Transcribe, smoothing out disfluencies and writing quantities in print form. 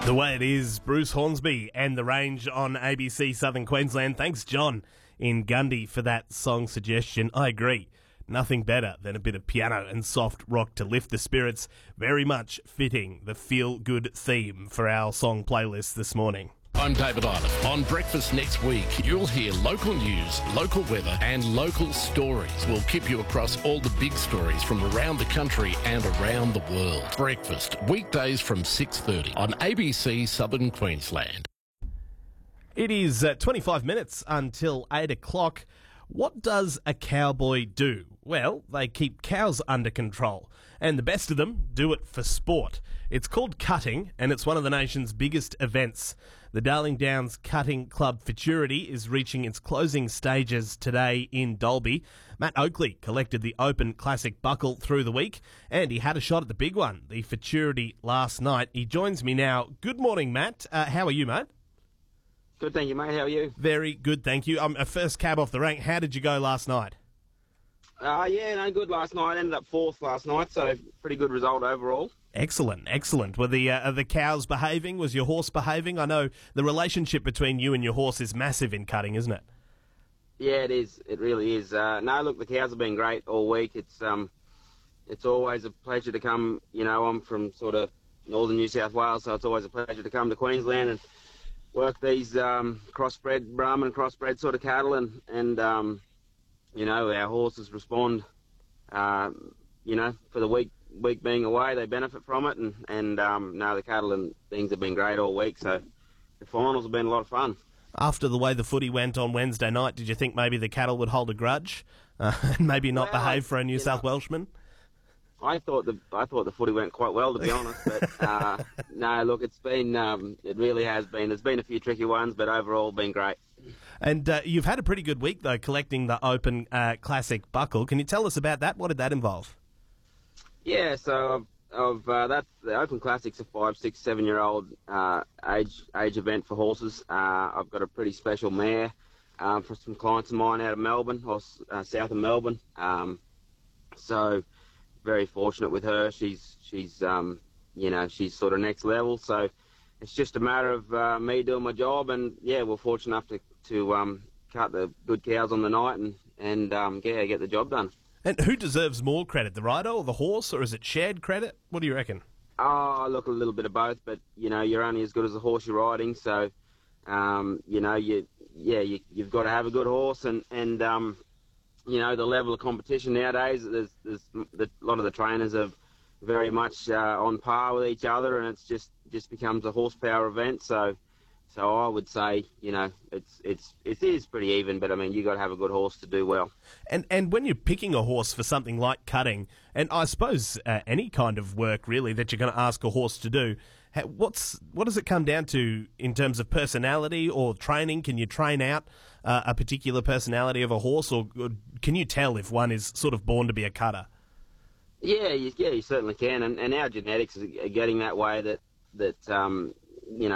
The way it is, Bruce Hornsby and The Range on ABC Southern Queensland. Thanks, John in Gundy, for that song suggestion. I agree. Nothing better than a bit of piano and soft rock to lift the spirits. Very much fitting the feel-good theme for our song playlist this morning. I'm David Island. On Breakfast next week, you'll hear local news, local weather and local stories. We'll keep you across all the big stories from around the country and around the world. Breakfast, weekdays from 6:30 on ABC Southern Queensland. It is 25 minutes until 8 o'clock. What does a cowboy do? Well, they keep cows under control, and the best of them do it for sport. It's called cutting, and it's one of the nation's biggest events. The Darling Downs Cutting Club Futurity is reaching its closing stages today in Dalby. Matt Oakley collected the Open Classic buckle through the week, and he had a shot at the big one, the Futurity, last night. He joins me now. Good morning, Matt. How are you, mate? Good, thank you, mate. How are you? Very good, thank you. A first cab off the rank. How did you go last night? Good last night. Ended up fourth last night, so pretty good result overall. Excellent, excellent. Were the cows behaving? Was your horse behaving? I know the relationship between you and your horse is massive in cutting, isn't it? Yeah, it is. It really is. Look, the cows have been great all week. It's always a pleasure to come. You know, I'm from sort of northern New South Wales, so it's always a pleasure to come to Queensland and work these crossbred, Brahman crossbred sort of cattle, and our horses respond. For the week being away, they benefit from it, and the cattle and things have been great all week. So the finals have been a lot of fun. After the way the footy went on Wednesday night, did you think maybe the cattle would hold a grudge and maybe not behave for a New South Welshman? I thought the footy went quite well, to be honest. But look, it's been it really has been. There's been a few tricky ones, but overall been great. And you've had a pretty good week though, collecting the Open Classic buckle. Can you tell us about that? What did that involve? Yeah, so that's the Open Classic's a 5, 6, 7-year-old age event for horses. I've got a pretty special mare for some clients of mine out of Melbourne, or south of Melbourne. So very fortunate with her. She's she's sort of next level. So it's just a matter of me doing my job, and we're fortunate enough to cut the good cows on the night and get the job done. And who deserves more credit, the rider or the horse, or is it shared credit? What do you reckon? Oh, look, a little bit of both, but you're only as good as the horse you're riding. So you've got to have a good horse, and the level of competition nowadays, there's a lot of the trainers are very much on par with each other, and it's just becomes a horsepower event. So I would say, it is pretty even, but I mean, you got to have a good horse to do well. And when you're picking a horse for something like cutting, and I suppose any kind of work really that you're going to ask a horse to do, what does it come down to in terms of personality or training? Can you train out a particular personality of a horse, or can you tell if one is sort of born to be a cutter? Yeah, you certainly can, and our genetics are getting that way that